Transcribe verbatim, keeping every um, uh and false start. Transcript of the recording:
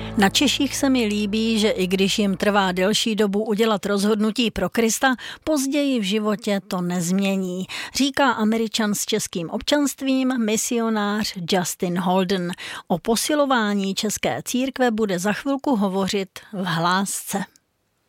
Na Češích se mi líbí, že i když jim trvá delší dobu udělat rozhodnutí pro Krista, později v životě to nezmění, říká Američan s českým občanstvím, misionář Justin Holden. O posilování české církve bude za chvilku hovořit v Hlásce.